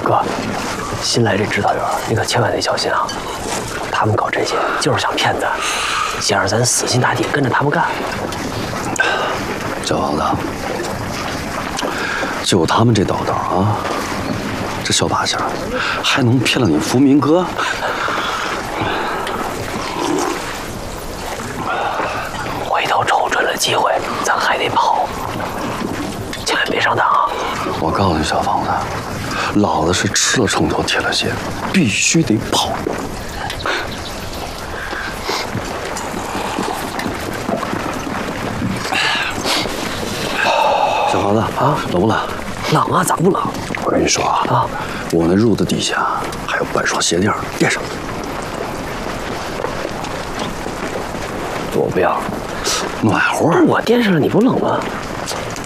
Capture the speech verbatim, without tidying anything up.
哥，新来这指导员，你可千万得小心啊！他们搞这些就是想骗咱，想让咱死心塌地跟着他们干。 小王子，就他们这道道啊，这小把戏还能骗了你福明哥？ 回头瞅准了机会，咱还得跑，千万别上当啊！ 我告诉你，小房子，老子是吃了秤砣铁了心，必须得跑。小房子啊，冷不冷？ 冷啊，咋不冷？ 我跟你说啊，啊，我那褥子底下还有半双鞋垫，垫上。 我不要， 暖和。 我垫上了，你不冷吗？